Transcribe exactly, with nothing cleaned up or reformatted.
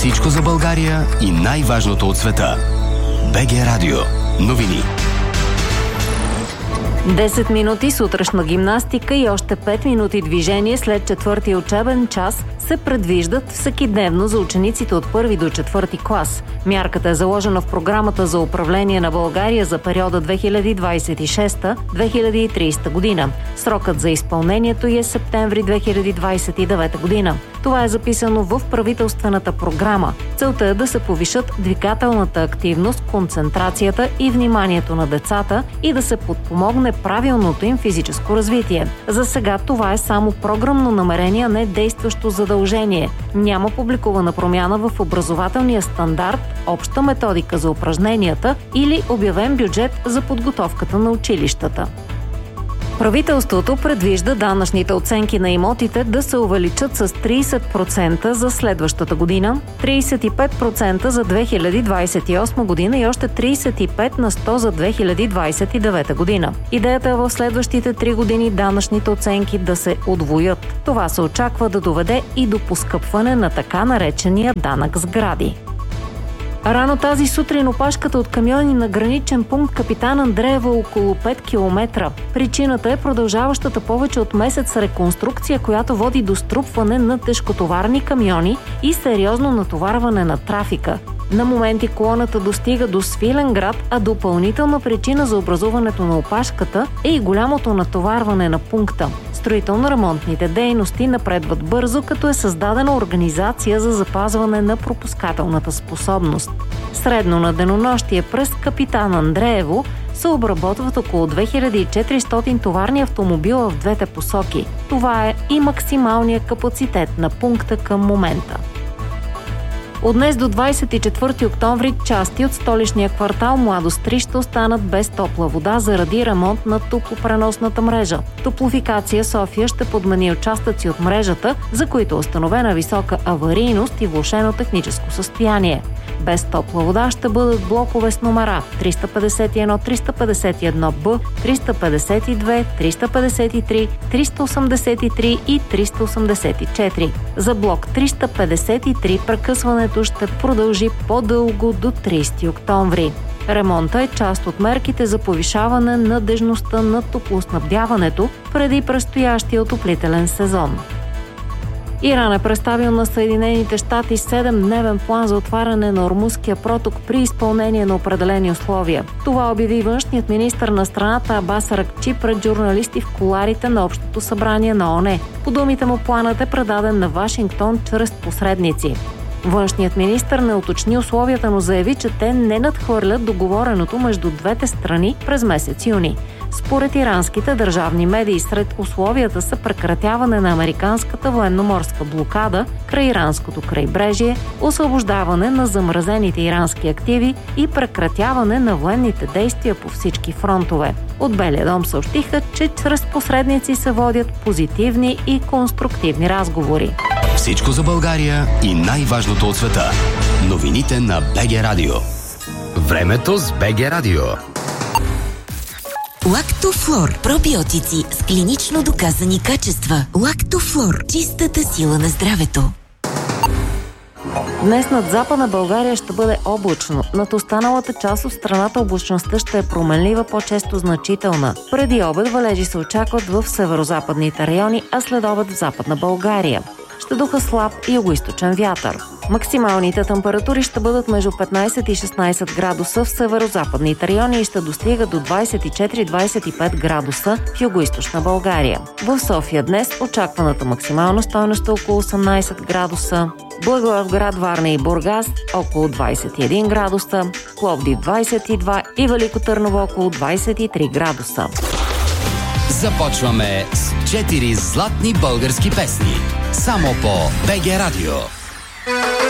Всичко за България и най-важното от света. БГ Радио. Новини. десет минути сутрешна гимнастика и още пет минути движение след четвъртия учебен час се предвиждат всекидневно за учениците от първи до четвърти клас. Мярката е заложена в програмата за управление на България за периода две хиляди двадесет и шеста - две хиляди и тридесета година. Срокът за изпълнението е септември две хиляди двадесет и девета година. Това е записано в правителствената програма. Целта е да се повишат двигателната активност, концентрацията и вниманието на децата и да се подпомогне правилното им физическо развитие. За сега това е само програмно намерение, а не действащо задължение. Няма публикувана промяна в образователния стандарт, обща методика за упражненията или обявен бюджет за подготовката на училищата. Правителството предвижда данъчните оценки на имотите да се увеличат с тридесет процента за следващата година, тридесет и пет процента за две хиляди двадесет и осма година и още тридесет и пет на сто за две хиляди двадесет и девета година. Идеята е в следващите три години данъчните оценки да се удвоят. Това се очаква да доведе и до поскъпване на така наречения данък сгради. Рано тази сутрин опашката от камиони на граничен пункт Капитан Андреево около пет километра. Причината е продължаващата повече от месец реконструкция, която води до струпване на тежкотоварни камиони и сериозно натоварване на трафика. На моменти колоната достига до Свиленград, а допълнителна причина за образуването на опашката е и голямото натоварване на пункта. Строително-ремонтните дейности напредват бързо, като е създадена организация за запазване на пропускателната способност. Средно на денонощие през Капитан Андреево се обработват около две хиляди и четиристотин товарни автомобила в двете посоки. Това е и максималният капацитет на пункта към момента. От днес до двадесет и четвърти октомври части от столичния квартал Младост три ще останат без топла вода заради ремонт на топлопреносната мрежа. Топлофикация София ще подмени участъци от мрежата, за които е установена висока аварийност и влошено техническо състояние. Без топла вода ще бъдат блокове с номера триста петдесет и едно, триста петдесет и едно Б, триста петдесет и две, триста петдесет и три, триста осемдесет и три и триста осемдесет и четири. За блок триста петдесет и три прекъсването ще продължи по-дълго до тридесети октомври. Ремонта е част от мерките за повишаване надежността на топлоснабдяването преди предстоящия отоплителен сезон. Иран е представил на Съединените щати седемдневен план за отваряне на Ормузския проток при изпълнение на определени условия. Това обяви външният министър на страната Абас Аракчи пред журналисти в кулоарите на Общото събрание на ООН. По думите му планът е предаден на Вашингтон чрез посредници. Външният министър не уточни условията, но заяви, че те не надхвърлят договореното между двете страни през месец юни. Според иранските държавни медии, сред условията са прекратяване на американската военноморска блокада край иранското крайбрежие, освобождаване на замразените ирански активи и прекратяване на военните действия по всички фронтове. От Белия дом съобщиха, че чрез посредници се водят позитивни и конструктивни разговори. Всичко за България и най-важното от света. Новините на БГ Радио. Времето с БГ Радио. Лактофлор. Пробиотици с клинично доказани качества. Лактофлор. Чистата сила на здравето. Днес над Западна България ще бъде облачно. Над останалата част от страната облачността ще е променлива, по-често значителна. Преди обед валежи се очакват в северозападните райони, а след обед в Западна България. Ще духа слаб и югоизточен вятър. Максималните температури ще бъдат между петнадесет и шестнадесет градуса в северозападните райони и ще достигат до двадесет и четири до двадесет и пет градуса в югоизточна България. В София днес очакваната максимална стойност е около осемнадесет градуса. Благоевград, Варна и Бургас около двадесет и един градуса, Пловдив двадесет и два и Велико Търново около двадесет и три градуса. Започваме с четири златни български песни. Само по БГ Радио.